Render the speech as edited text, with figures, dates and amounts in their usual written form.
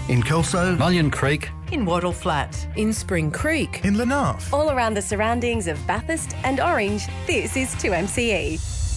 In Kelso, Mullion Creek, in Wattle Flat, in Spring Creek, in Lenarth. All around the surroundings of Bathurst and Orange, this is 2MCE.